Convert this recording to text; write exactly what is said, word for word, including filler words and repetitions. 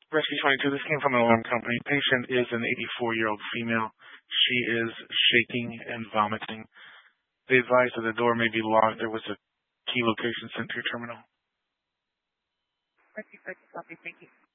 Rescue twenty-two, this came from an alarm company. Patient is an eighty-four-year-old female. She is shaking and vomiting. They advised that the door may be locked. There was a key location sent to your terminal. Rescue twenty-two, thank you.